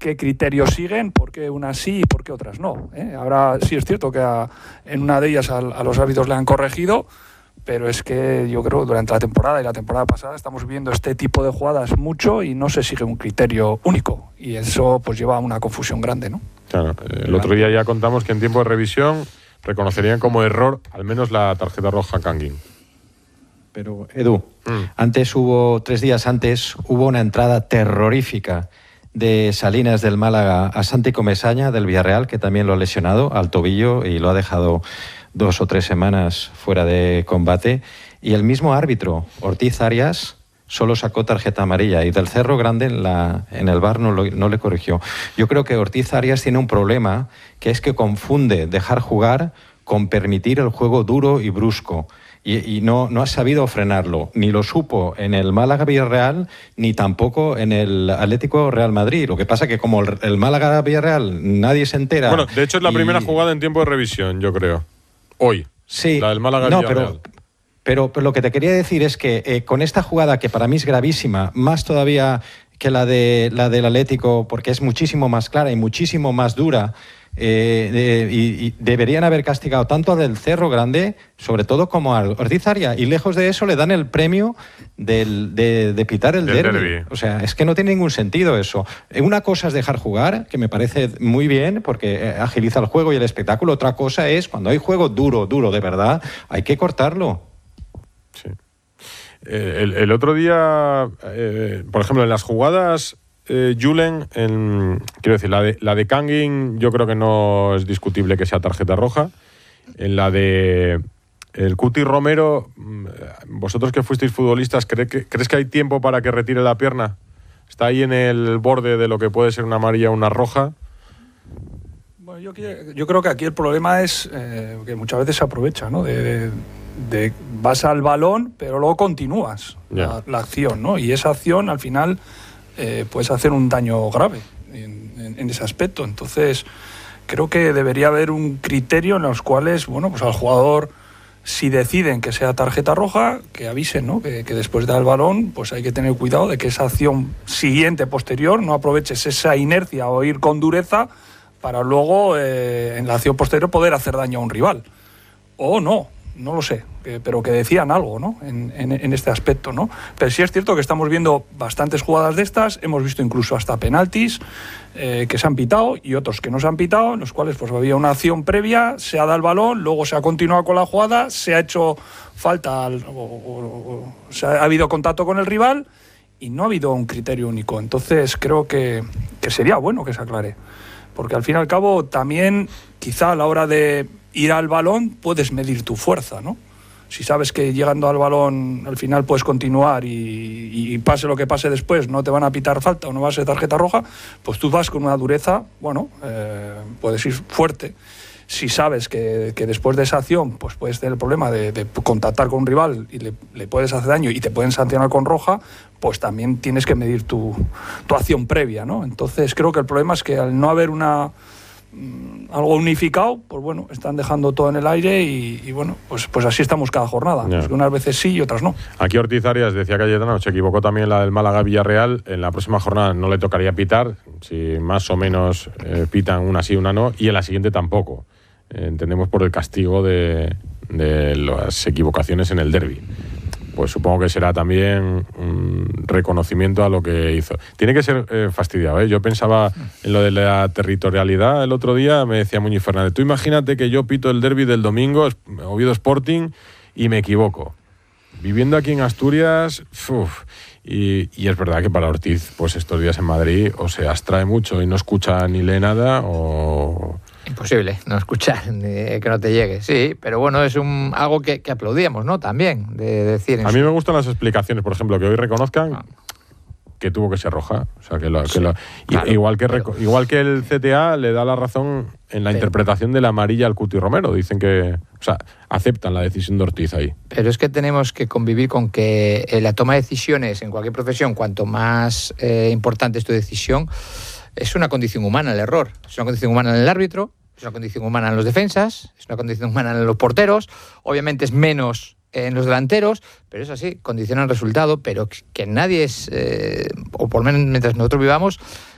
qué criterios siguen, por qué unas sí y por qué otras no. Ahora sí es cierto que en una de ellas a los árbitros le han corregido, pero es que yo creo que durante la temporada y la temporada pasada estamos viendo este tipo de jugadas mucho y no se sigue un criterio único, y eso pues lleva a una confusión grande, ¿no? Claro, el otro día ya contamos que en tiempo de revisión reconocerían como error al menos la tarjeta roja a Kangin. Pero, Edu, 3 días antes, hubo una entrada terrorífica de Salinas del Málaga a Santi Comesaña del Villarreal, que también lo ha lesionado al tobillo y lo ha dejado 2 o 3 semanas fuera de combate. Y el mismo árbitro, Ortiz Arias, solo sacó tarjeta amarilla, y del Cerro Grande en el VAR no le corrigió. Yo creo que Ortiz Arias tiene un problema, que es que confunde dejar jugar con permitir el juego duro y brusco. Y no ha sabido frenarlo, ni lo supo en el Málaga-Villarreal, ni tampoco en el Atlético-Real Madrid. Lo que pasa que como el Málaga-Villarreal nadie se entera... Bueno, de hecho es la primera jugada en tiempo de revisión, yo creo. Hoy. Sí. La del Málaga-Villarreal. Pero lo que te quería decir es que con esta jugada, que para mí es gravísima, más todavía que la del Atlético, porque es muchísimo más clara y muchísimo más dura, y deberían haber castigado tanto al del Cerro Grande, sobre todo, como al Ortiz Arias, y lejos de eso le dan el premio de pitar el derbi. O sea, es que no tiene ningún sentido eso. Una cosa es dejar jugar, que me parece muy bien porque agiliza el juego y el espectáculo. Otra cosa es cuando hay juego duro de verdad, hay que cortarlo. Sí. El otro día, por ejemplo, en las jugadas Julen, quiero decir, la de Kangin, yo creo que no es discutible que sea tarjeta roja. En la de el Cuti Romero, vosotros que fuisteis futbolistas, ¿crees que hay tiempo para que retire la pierna? ¿Está ahí en el borde de lo que puede ser una amarilla o una roja? Bueno, yo creo que aquí el problema es que muchas veces se aprovecha, ¿no? Vas al balón, pero luego continúas la acción, ¿no? Y esa acción, al final, puedes hacer un daño grave en ese aspecto. Entonces, creo que debería haber un criterio en los cuales, bueno, pues al jugador, si deciden que sea tarjeta roja, que avisen, ¿no? Que después de dar el balón, pues hay que tener cuidado de que esa acción siguiente, posterior, no aproveches esa inercia o ir con dureza para luego, en la acción posterior, poder hacer daño a un rival. O no lo sé, pero que decían algo, ¿no? En este aspecto, ¿no? Pero sí es cierto que estamos viendo bastantes jugadas de estas, hemos visto incluso hasta penaltis que se han pitado y otros que no se han pitado, en los cuales pues había una acción previa, se ha dado el balón, luego se ha continuado con la jugada, se ha hecho falta ha habido contacto con el rival y no ha habido un criterio único. Entonces creo que sería bueno que se aclare, porque al fin y al cabo también quizá a la hora de ir al balón puedes medir tu fuerza, ¿no? Si sabes que llegando al balón al final puedes continuar y pase lo que pase después, no te van a pitar falta o no va a ser tarjeta roja, pues tú vas con una dureza, bueno, puedes ir fuerte. Si sabes que después de esa acción pues puedes tener el problema de contactar con un rival y le puedes hacer daño y te pueden sancionar con roja, pues también tienes que medir tu acción previa, ¿no? Entonces creo que el problema es que al no haber algo unificado, pues bueno, están dejando todo en el aire y bueno, pues así estamos cada jornada. Pues unas veces sí y otras no. Aquí Ortiz Arias, decía Cayetano, se equivocó también la del Málaga-Villarreal. En la próxima jornada no le tocaría pitar, si más o menos pitan una sí, una no, y en la siguiente tampoco. Entendemos por el castigo de las equivocaciones en el derbi. Pues supongo que será también un reconocimiento a lo que hizo. Tiene que ser fastidiado, ¿eh? Yo pensaba en lo de la territorialidad el otro día, me decía Muñiz Fernández, tú imagínate que yo pito el derbi del domingo, Oviedo Sporting, y me equivoco. Viviendo aquí en Asturias, y es verdad que para Ortiz, pues estos días en Madrid, o se abstrae mucho y no escucha ni lee nada, o... Imposible no escuchar, que no te llegue. Sí, pero bueno, es algo que aplaudíamos, ¿no? También, de decir... A mí me gustan las explicaciones, por ejemplo, que hoy reconozcan que tuvo que ser roja. O sea, claro, igual que el CTA le da la razón en la interpretación de la amarilla al Cuti Romero. Dicen que... O sea, aceptan la decisión de Ortiz ahí. Pero es que tenemos que convivir con que la toma de decisiones en cualquier profesión, cuanto más importante es tu decisión, es una condición humana el error. Es una condición humana en el árbitro, es una condición humana en los defensas, es una condición humana en los porteros, obviamente es menos en los delanteros, pero es así, condiciona el resultado, pero que nadie es, o por lo menos mientras nosotros vivamos,